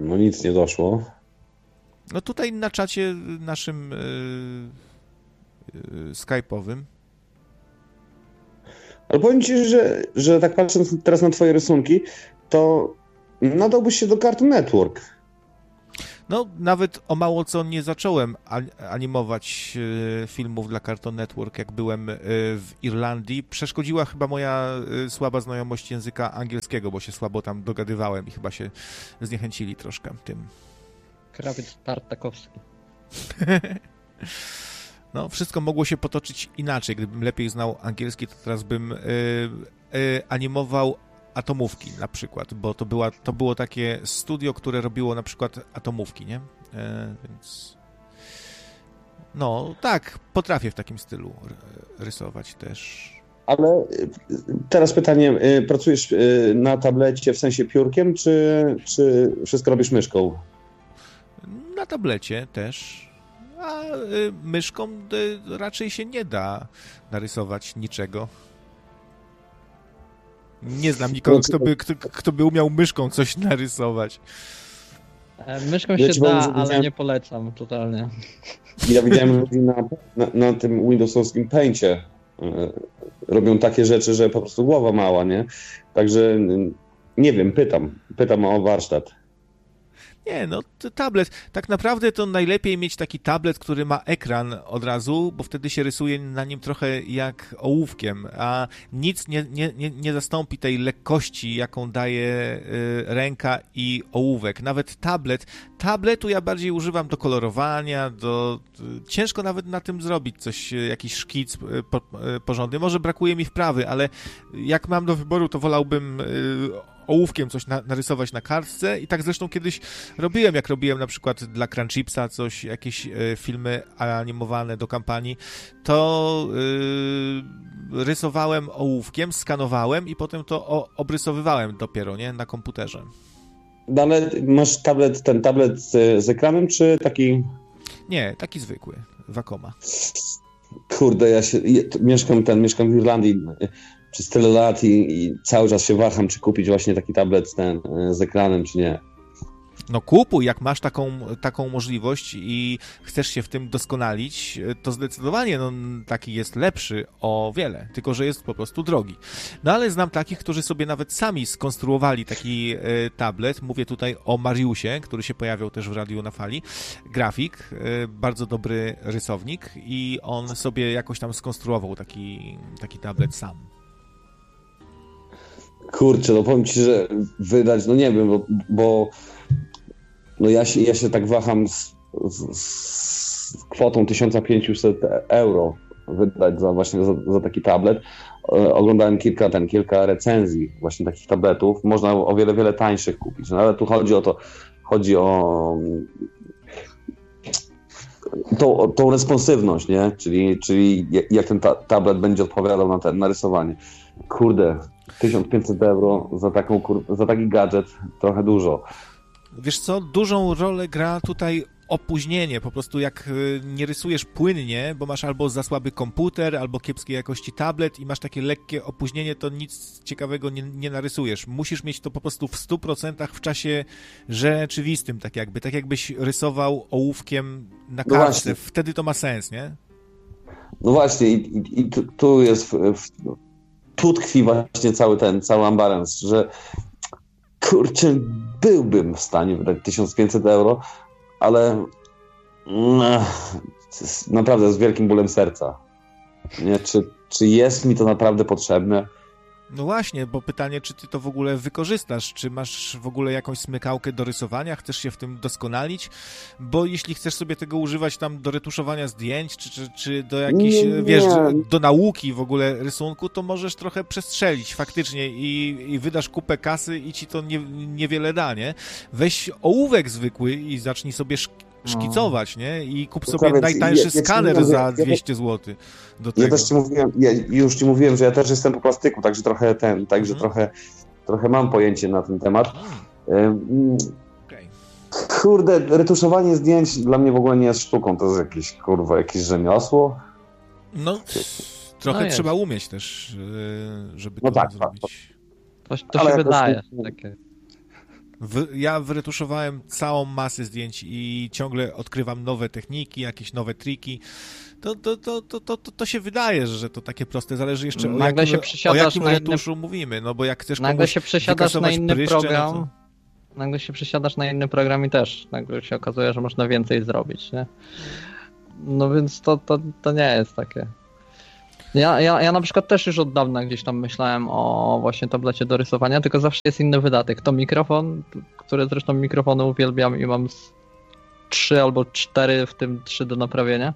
No nic nie doszło. No tutaj na czacie naszym skype'owym. Ale powiem ci, że tak patrząc teraz na twoje rysunki, to nadałbyś się do Cartoon Network. No, nawet o mało co nie zacząłem animować filmów dla Cartoon Network, jak byłem w Irlandii. Przeszkodziła chyba moja słaba znajomość języka angielskiego, bo się słabo tam dogadywałem i chyba się zniechęcili troszkę tym. Krawiec Tartakowski. No, wszystko mogło się potoczyć inaczej. Gdybym lepiej znał angielski, to teraz bym animował Atomówki na przykład, bo to było takie studio, które robiło na przykład Atomówki, nie? Więc... No, tak, potrafię w takim stylu rysować też. Ale teraz pytanie, pracujesz na tablecie w sensie piórkiem, czy wszystko robisz myszką? Na tablecie też, a myszką raczej się nie da narysować niczego. Nie znam nikogo, kto by umiał myszką coś narysować. Myszką się da, ale nie polecam totalnie. Ja widziałem ludzi na tym Windowsowskim Paincie. Robią takie rzeczy, że po prostu głowa mała, nie? Także nie wiem, pytam o warsztat. Nie, no tablet. Tak naprawdę to najlepiej mieć taki tablet, który ma ekran od razu, bo wtedy się rysuje na nim trochę jak ołówkiem, a nic nie zastąpi tej lekkości, jaką daje ręka i ołówek. Nawet tabletu ja bardziej używam do kolorowania, ciężko nawet na tym zrobić coś, jakiś szkic porządny. Może brakuje mi wprawy, ale jak mam do wyboru, to wolałbym ołówkiem coś narysować na kartce i tak zresztą kiedyś robiłem, jak robiłem na przykład dla Crunchipsa coś, jakieś filmy animowane do kampanii, to rysowałem ołówkiem, skanowałem i potem to obrysowywałem dopiero, nie, na komputerze. No ale masz ten tablet z ekranem, czy taki... Nie, taki zwykły, Wacoma. Kurde, ja mieszkam w Irlandii przez tyle lat i cały czas się waham, czy kupić właśnie taki tablet z ekranem, czy nie. No kupuj, jak masz taką możliwość i chcesz się w tym doskonalić, to zdecydowanie taki jest lepszy o wiele, tylko że jest po prostu drogi. No ale znam takich, którzy sobie nawet sami skonstruowali taki tablet. Mówię tutaj o Mariusie, który się pojawiał też w Radiu na Fali. Grafik, bardzo dobry rysownik i on sobie jakoś tam skonstruował taki tablet sam. Kurczę, no powiem ci, że wydać, no nie wiem, bo no ja się tak waham z kwotą 1500 euro wydać za taki tablet. Oglądałem kilka recenzji właśnie takich tabletów. Można o wiele, wiele tańszych kupić. No ale tu chodzi o tą responsywność, nie? Czyli jak ten tablet będzie odpowiadał na narysowanie. Kurde, 1500 euro za taki gadżet trochę dużo. Wiesz co, dużą rolę gra tutaj opóźnienie, po prostu jak nie rysujesz płynnie, bo masz albo za słaby komputer, albo kiepskiej jakości tablet i masz takie lekkie opóźnienie, to nic ciekawego nie narysujesz. Musisz mieć to po prostu w 100% w czasie rzeczywistym, tak jakbyś rysował ołówkiem na kartce. No wtedy to ma sens, nie? No właśnie i tu jest... Tu tkwi właśnie cały ambarans, że kurczę, byłbym w stanie wydać 1500 euro, ale naprawdę z wielkim bólem serca. Nie? Czy jest mi to naprawdę potrzebne? No właśnie, bo pytanie, czy ty to w ogóle wykorzystasz, czy masz w ogóle jakąś smykałkę do rysowania, chcesz się w tym doskonalić, bo jeśli chcesz sobie tego używać tam do retuszowania zdjęć, czy do jakiejś, do nauki w ogóle rysunku, to możesz trochę przestrzelić faktycznie i wydasz kupę kasy i ci to niewiele da, nie? Weź ołówek zwykły i zacznij sobie szkicować, nie? I kup sobie najtańszy skaner za 200 zł do tego. Ja też już ci mówiłem, że ja też jestem po plastyku, także trochę mam pojęcie na ten temat. Kurde, retuszowanie zdjęć dla mnie w ogóle nie jest sztuką, to jest jakieś rzemiosło. No, trochę trzeba umieć też, żeby to zrobić. To się wydaje. Takie. Ja wyretuszowałem całą masę zdjęć i ciągle odkrywam nowe techniki, jakieś nowe triki. To się wydaje, że to takie proste. Zależy jeszcze o jakim retuszu mówimy, no bo jak chcesz nagle się przesiadasz na inny pryszcze, program, no nagle się przesiadasz na inny program i też nagle się okazuje, że można więcej zrobić, nie? No więc to nie jest takie. Ja na przykład też już od dawna gdzieś tam myślałem o właśnie tablecie do rysowania, tylko zawsze jest inny wydatek. To mikrofon, który zresztą mikrofony uwielbiam i mam 3 albo 4, w tym 3 do naprawienia.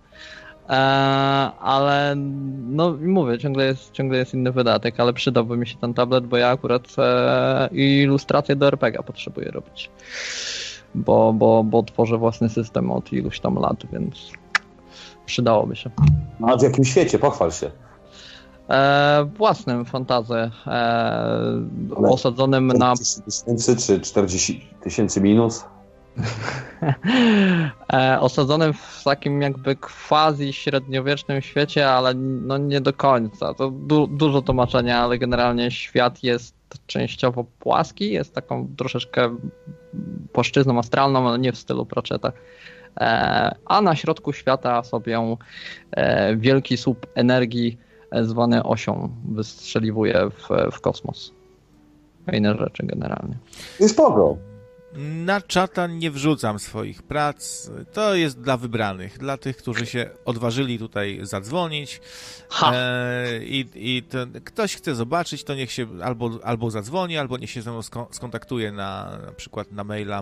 Ale no mówię, ciągle jest inny wydatek, ale przydałby mi się ten tablet, bo ja akurat ilustrację do RPG potrzebuję robić. Bo tworzę własny system od iluś tam lat, więc przydałoby się. No a w jakim świecie? Pochwal się. Własnym fantazy osadzonym na 1000 czy 40 000 minus? Osadzonym w takim jakby quasi średniowiecznym świecie, ale no nie do końca. To dużo tłumaczenia, ale generalnie świat jest częściowo płaski, jest taką troszeczkę płaszczyzną astralną, ale nie w stylu Pratchetta. A na środku świata sobie wielki słup energii zwany osią wystrzeliwuje w kosmos. Inne rzeczy generalnie. I spoko. Na czata nie wrzucam swoich prac. To jest dla wybranych, dla tych, którzy się odważyli tutaj zadzwonić. I ktoś chce zobaczyć, to niech się albo zadzwoni, albo niech się ze mną skontaktuje na przykład na maila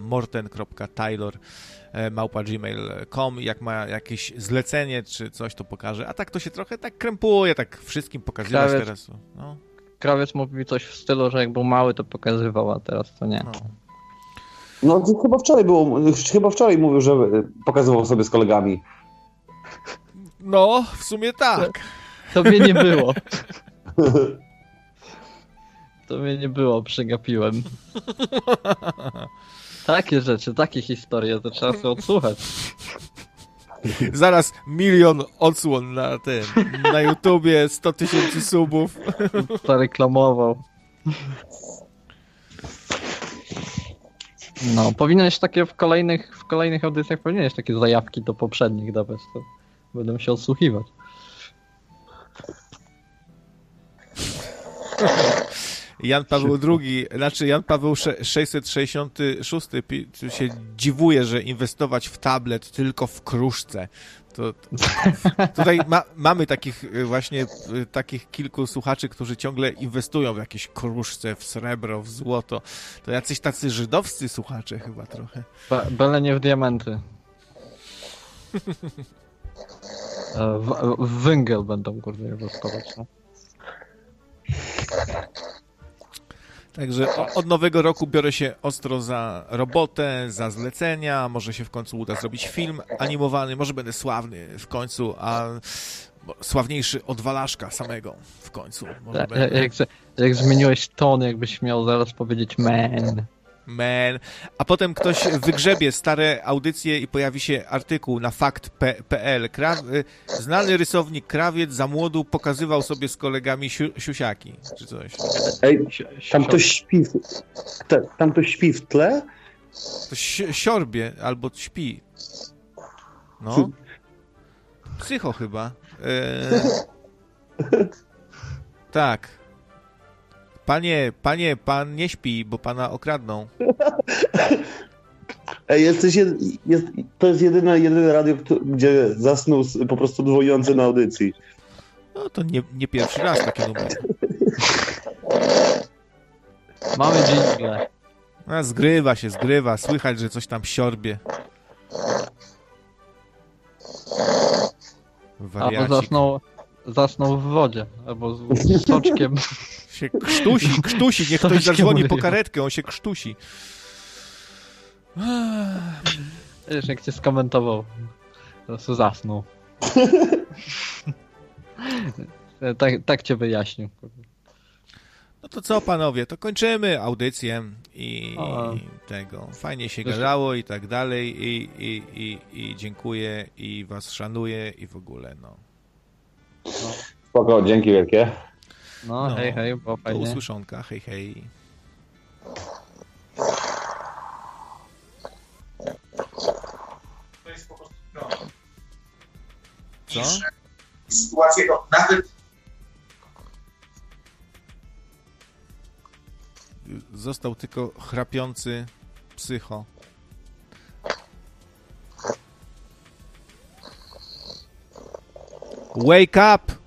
morten.taylor@gmail.com. Jak ma jakieś zlecenie czy coś, to pokaże. A tak to się trochę tak krępuje, tak wszystkim pokazywać teraz. No. Krawiec mówi coś w stylu, że jak był mały, to pokazywał, a teraz to nie. No chyba wczoraj mówił, że pokazywał sobie z kolegami. No, w sumie tak. Tobie nie było. Tobie nie było, przegapiłem. Takie rzeczy, takie historie, to trzeba sobie odsłuchać. Zaraz 1 000 000 odsłon na YouTubie, 100 000 subów. Zareklamował. No, powinieneś takie w kolejnych audycjach powinieneś takie zajawki do poprzednich dawać, to będę się odsłuchiwać. Jan Paweł II, znaczy Jan Paweł 666 się dziwuje, że inwestować w tablet tylko w kruszce. Tutaj mamy takich kilku słuchaczy, którzy ciągle inwestują w jakieś kruszce, w srebro, w złoto. To jacyś tacy żydowscy słuchacze chyba trochę. Byle nie w diamenty. W węgiel będą kurde inwestować. No? Także od nowego roku biorę się ostro za robotę, za zlecenia, może się w końcu uda zrobić film animowany, może będę sławny w końcu, a sławniejszy od Walaszka samego w końcu. Może jak zmieniłeś ton, jakbyś miał zaraz powiedzieć man. A potem ktoś wygrzebie stare audycje i pojawi się artykuł na fakt.pl. Znany rysownik Krawiec za młodu pokazywał sobie z kolegami siusiaki, czy coś. Ej, tam ktoś śpi w tle? To siorbie albo śpi. No. Psycho chyba. Tak. Panie, pan nie śpi, bo pana okradną. Ej, to jest jedyne radio, gdzie zasnął po prostu dzwoniący na audycji. No to nie pierwszy raz takie numery. Mamy dżingle. A zgrywa, słychać, że coś tam siorbie. Wariacik. Albo zasnął w wodzie, albo z soczkiem. Się krztusi, niech ktoś zadzwoni po karetkę, on się krztusi. Wiesz, jak cię skomentował, po prostu zasnął. tak cię wyjaśnił. No to co, panowie, to kończymy audycję i tego. Fajnie się gadało i tak dalej i dziękuję i was szanuję i w ogóle, no. Spoko, dzięki wielkie. No, hej, było fajnie. Do usłyszonka, hej. Co? Sytuację, no nawet... Został tylko chrapiący psycho. Wake up!